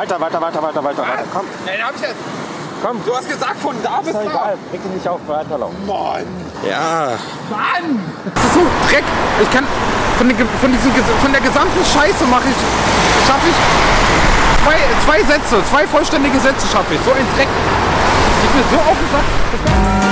Weiter. Komm. Nein, hab ich jetzt. Komm. Du hast gesagt, von da bis da. Egal, reg dich nicht auf, weiterlaufen. Mann. Ja. Mann. Das ist so Dreck. Ich kann von der gesamten Scheiße schaffe ich zwei vollständige Sätze schaffe ich. So ein Dreck. Ich bin so aufgewacht.